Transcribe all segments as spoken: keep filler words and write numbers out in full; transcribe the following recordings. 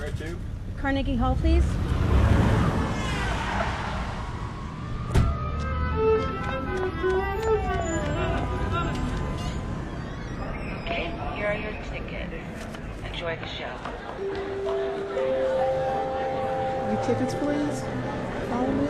Where to? Carnegie Hall, please. Okay, here are your tickets. Enjoy the show. Your tickets, please. Follow me.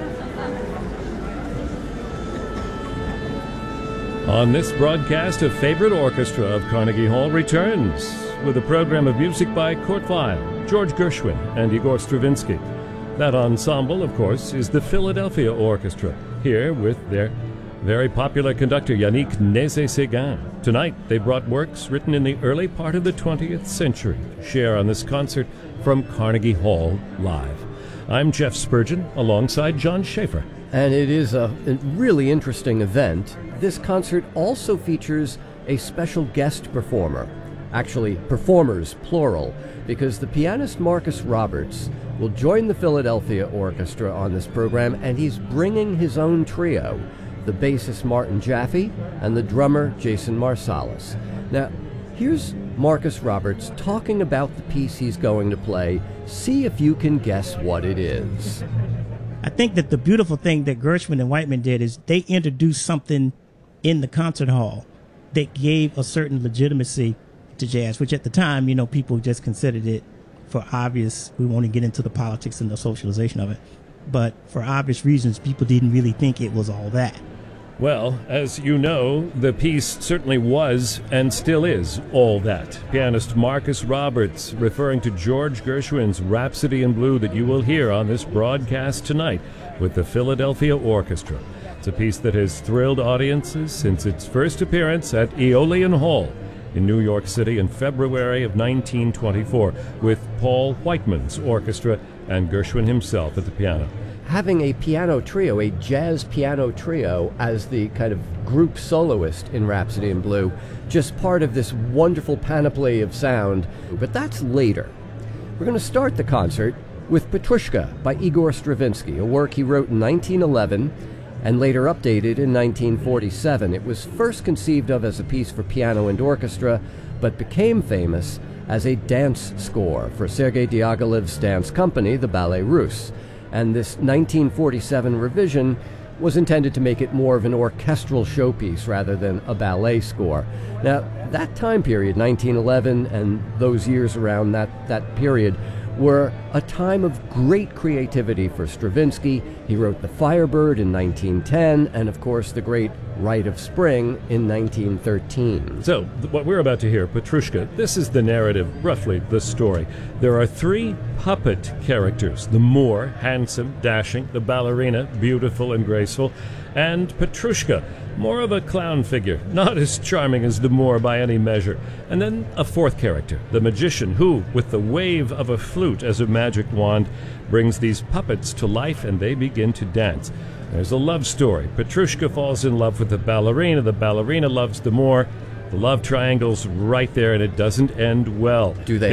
On this broadcast, a favorite orchestra of Carnegie Hall returns with a program of music by Kurt Weill, George Gershwin, and Igor Stravinsky. That ensemble, of course, is the Philadelphia Orchestra, here with their very popular conductor Yannick Nézet-Séguin. Tonight, they brought works written in the early part of the twentieth century to share on this concert from Carnegie Hall Live. I'm Jeff Spurgeon, alongside John Schaefer. And it is a, a really interesting event. This concert also features a special guest performer. Actually, performers, plural, because the pianist Marcus Roberts will join the Philadelphia Orchestra on this program, and he's bringing his own trio, the bassist Martin Jaffe and the drummer Jason Marsalis. Now, here's Marcus Roberts talking about the piece he's going to play. See if you can guess what it is. I think that the beautiful thing that Gershwin and Whiteman did is they introduced something in the concert hall that gave a certain legitimacy to jazz, which at the time, you know, people just considered it for obvious, we won't get into the politics and the socialization of it, but for obvious reasons, people didn't really think it was all that. Well, as you know, the piece certainly was and still is all that. Pianist Marcus Roberts referring to George Gershwin's Rhapsody in Blue that you will hear on this broadcast tonight with the Philadelphia Orchestra. It's a piece that has thrilled audiences since its first appearance at Aeolian Hall in New York City in February of nineteen twenty-four with Paul Whiteman's orchestra and Gershwin himself at the piano. Having a piano trio, a jazz piano trio, as the kind of group soloist in Rhapsody in Blue, just part of this wonderful panoply of sound. But that's later. We're going to start the concert with Petrushka by Igor Stravinsky, a work he wrote in nineteen eleven and later updated in nineteen forty-seven. It was first conceived of as a piece for piano and orchestra, but became famous as a dance score for Sergei Diaghilev's dance company, the Ballet Russe. And this nineteen forty-seven revision was intended to make it more of an orchestral showpiece rather than a ballet score. Now, that time period, nineteen eleven, and those years around that, that period, were a time of great creativity for Stravinsky. He wrote The Firebird in nineteen ten, and of course the great Rite of Spring in nineteen thirteen. So, th- what we're about to hear, Petrushka, this is the narrative, roughly the story. There are three puppet characters: the Moor, handsome, dashing; the ballerina, beautiful and graceful; and Petrushka, more of a clown figure, not as charming as the Moor by any measure. And then a fourth character, the magician, who, with the wave of a flute as a magic wand, brings these puppets to life and they begin to dance. There's a love story. Petrushka falls in love with the ballerina. The ballerina loves the Moor. The love triangle's right there, and it doesn't end well. Do they it,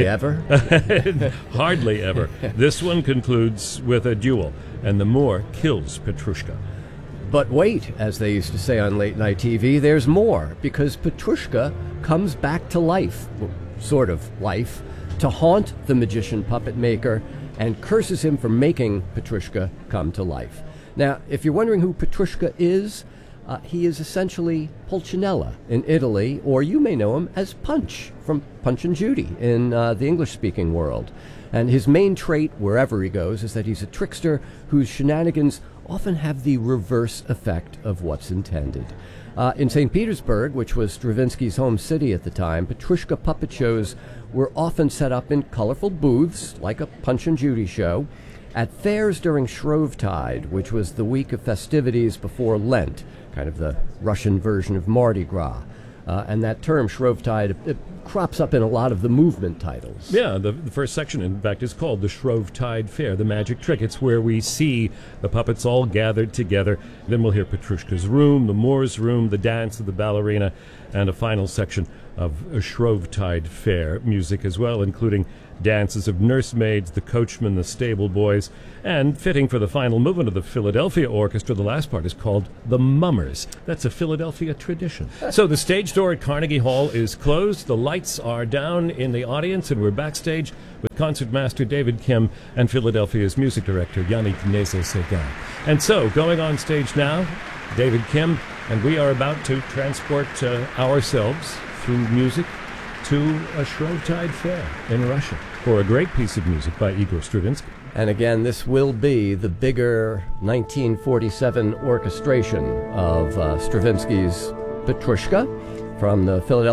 ever? Hardly ever. This one concludes with a duel, and the Moor kills Petrushka. But wait, as they used to say on late-night T V, there's more, because Petrushka comes back to life, well, sort of life, to haunt the magician puppet maker and curses him for making Petrushka come to life. Now, if you're wondering who Petrushka is, uh, he is essentially Pulcinella in Italy, or you may know him as Punch from Punch and Judy in uh, the English-speaking world. And his main trait, wherever he goes, is that he's a trickster whose shenanigans often have the reverse effect of what's intended. Uh, in Saint Petersburg, which was Stravinsky's home city at the time, Petrushka puppet shows were often set up in colorful booths, like a Punch and Judy show, at fairs during Shrovetide, which was the week of festivities before Lent, kind of the Russian version of Mardi Gras. Uh, and that term, Shrovetide, it crops up in a lot of the movement titles. Yeah, the, the first section, in fact, is called the Shrovetide Fair, the magic trick. It's where we see the puppets all gathered together. Then we'll hear Petrushka's room, the Moor's room, the dance of the ballerina, and a final section of a Shrovetide Fair music as well, including dances of nursemaids, the coachmen, the stable boys, and fitting for the final movement of the Philadelphia Orchestra, the last part is called The Mummers. That's a Philadelphia tradition. So the stage door at Carnegie Hall is closed, the lights are down in the audience, and we're backstage with concertmaster David Kim and Philadelphia's music director Yannick Nézet-Séguin. And so, going on stage now, David Kim, and we are about to transport uh, ourselves through music to a Shrovetide Fair in Russia for a great piece of music by Igor Stravinsky. And again, this will be the bigger nineteen forty-seven orchestration of uh, Stravinsky's Petrushka from the Philadelphia